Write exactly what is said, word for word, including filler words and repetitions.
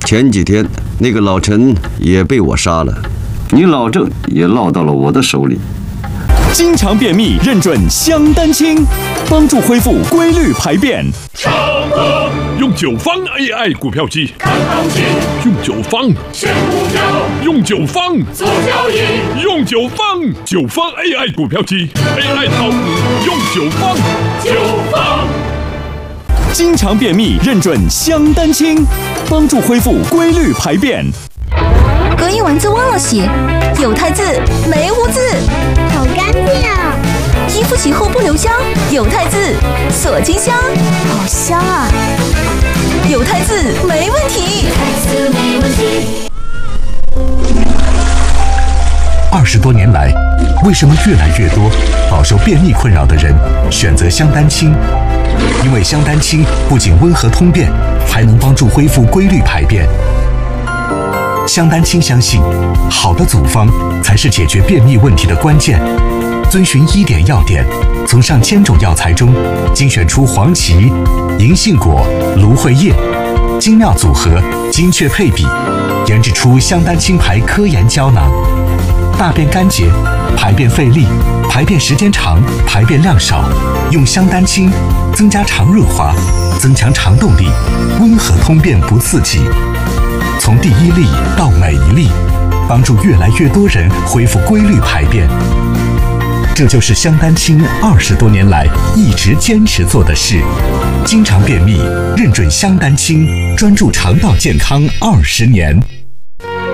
前几天那个老陈也被我杀了，你老郑也落到了我的手里。 经常便秘认准香丹清，帮助恢复规律排便。 超过用九方 A I 股票机，看行情；用九方选股票，用九方做交易；用九方九方 A I 股票机 ，A I 炒股用九方九方。 经常便秘认准香丹清，帮助恢复规律排便。 隔一晚字忘了写，有汰渍没污渍， 好干净啊！ 衣服洗后不留香，有汰渍锁金香，好香啊！有汰渍没问题，没问题。 二十多年来，为什么越来越多饱受便秘困扰的人选择香丹清？因为香丹清不仅温和通便，还能帮助恢复规律排便。香丹清相信，好的组方才是解决便秘问题的关键。遵循医典要点，从上千种药材中精选出黄芪、银杏果、芦荟叶，精妙组合，精确配比，研制出香丹清牌科研胶囊。大便干结、排便费力、排便时间长、排便量少，用香丹清增加肠润滑，增强肠动力，温和通便不刺激。从第一粒到每一粒，帮助越来越多人恢复规律排便。这就是香丹清二十多年来一直坚持做的事。经常便秘，认准香丹清，专注肠道健康二十年。